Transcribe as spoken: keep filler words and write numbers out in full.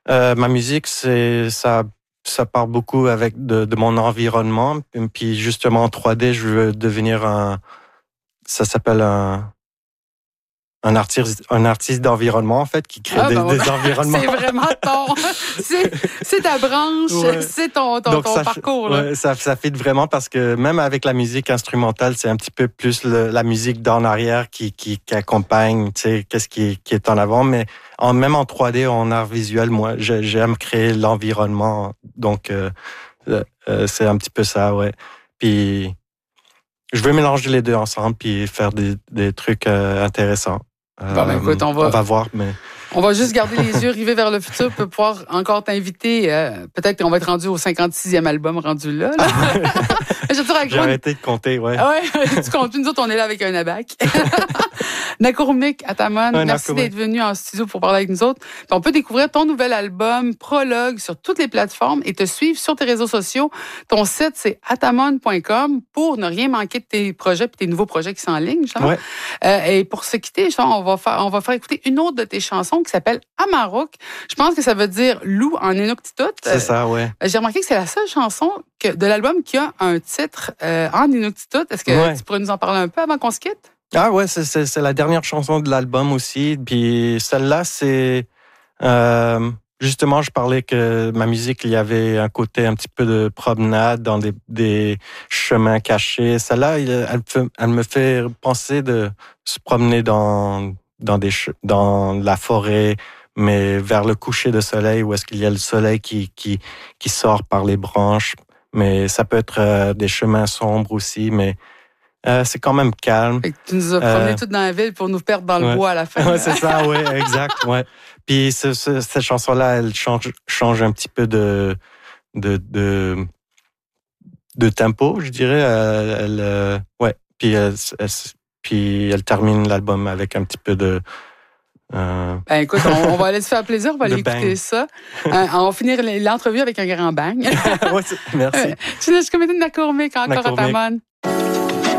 Euh, ma musique, c'est ça, ça part beaucoup avec de, de mon environnement. Puis justement en trois D, je veux devenir un. Ça s'appelle un. Un artiste, un artiste d'environnement, en fait, qui crée ah, des, ben, des environnements. C'est vraiment ton... C'est, c'est ta branche, ouais. c'est ton, ton, ton ça, parcours. Là. Ouais, ça, ça fit vraiment parce que même avec la musique instrumentale, c'est un petit peu plus le, la musique d'en arrière qui, qui, qui accompagne, tu sais, qu'est-ce qui, qui est en avant. Mais en, même en trois D, en art visuel, moi, j'aime créer l'environnement. Donc, euh, euh, c'est un petit peu ça, ouais. Puis, je veux mélanger les deux ensemble puis faire des, des trucs euh, intéressants. Euh, bon, ben, écoute, on va, on va voir, mais... On va juste garder les yeux rivés vers le futur pour pouvoir encore t'inviter. Euh, peut-être qu'on va être rendu au cinquante-sixième album rendu là. là. J'ai arrêté de compter, ouais. Ouais, tu comptes. Nous autres, on est là avec un abac. Nakurumnik Ataman, ouais, merci d'être venu en studio pour parler avec nous autres. Puis on peut découvrir ton nouvel album, Prologue, sur toutes les plateformes et te suivre sur tes réseaux sociaux. Ton site, c'est atamon point com pour ne rien manquer de tes projets et tes nouveaux projets qui sont en ligne. Ouais. Euh, et pour se quitter, on va, faire, on va faire écouter une autre de tes chansons qui s'appelle Amaruk. Je pense que ça veut dire loup en Inuktitut. C'est ça, ouais. J'ai remarqué que c'est la seule chanson que, de l'album qui a un titre euh, en Inuktitut. Est-ce que ouais. tu pourrais nous en parler un peu avant qu'on se quitte? Ah ouais, c'est, c'est, c'est la dernière chanson de l'album aussi. Puis celle-là, c'est... Euh, justement, je parlais que ma musique, il y avait un côté un petit peu de promenade dans des, des chemins cachés. Celle-là, elle, elle me fait penser de se promener dans, dans, des, dans la forêt, mais vers le coucher de soleil, où est-ce qu'il y a le soleil qui, qui, qui sort par les branches. Mais ça peut être euh, des chemins sombres aussi, mais... Euh, c'est quand même calme. Fait que tu nous as promené euh, toutes dans la ville pour nous perdre dans le ouais. bois à la fin. Ouais, c'est ça, oui, exact. Ouais. Puis ce, ce, cette chanson-là, elle change, change un petit peu de, de, de, de tempo, je dirais. Elle, elle, euh, ouais. Puis elle, elle, puis elle termine l'album avec un petit peu de... Euh... Ben écoute, on, on va aller se faire plaisir, on va aller écouter bang. ça. Euh, on va finir l'entrevue avec un grand bang. Ouais, merci. Tu laisses comme une Nakurumnik encore à Ataman.